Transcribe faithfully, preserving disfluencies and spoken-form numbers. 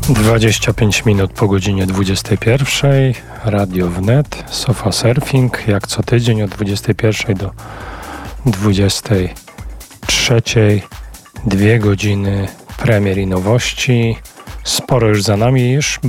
dwadzieścia pięć minut po godzinie dwudziestej pierwszej. Radio Wnet, Sofa Surfing, jak co tydzień od dwudziestej pierwszej do dwudziestej trzeciej. Dwie godziny premier i nowości. Sporo już za nami, już